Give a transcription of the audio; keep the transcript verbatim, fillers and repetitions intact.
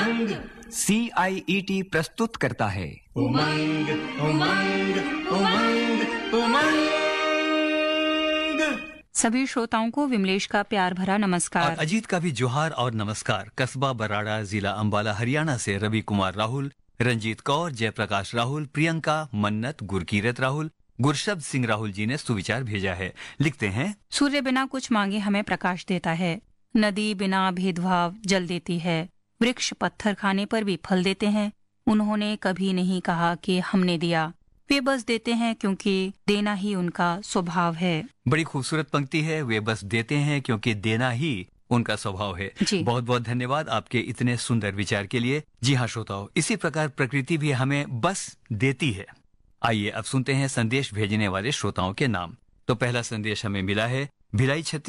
उमंग सी आई E T प्रस्तुत करता है उमंग उमंग उमंग उमंग। सभी श्रोताओं को विमलेश का प्यार भरा और नमस्कार। अजीत का भी जोहार और नमस्कार। कस्बा बराड़ा, जिला अंबाला, हरियाणा से रवि कुमार राहुल, रंजीत कौर, जयप्रकाश राहुल, प्रियंका, मन्नत, गुरकीरत राहुल, गुरशब्द सिंह राहुल जी ने सुविचार भेजा है। लिखते हैं, सूर्य बिना कुछ मांगे हमें प्रकाश देता है, नदी बिना भेदभाव जल देती है, वृक्ष पत्थर खाने पर भी फल देते हैं। उन्होंने कभी नहीं कहा कि हमने दिया, वे बस देते हैं क्योंकि देना ही उनका स्वभाव है। बड़ी खूबसूरत पंक्ति है। वे बस देते हैं क्योंकि देना ही उनका स्वभाव है। जी। बहुत बहुत धन्यवाद आपके इतने सुंदर विचार के लिए। जी हाँ श्रोताओ, इसी प्रकार प्रकृति भी हमें बस देती है। आइए अब सुनते हैं संदेश भेजने वाले श्रोताओं के नाम। तो पहला संदेश हमें मिला है भिलाई छत्तीस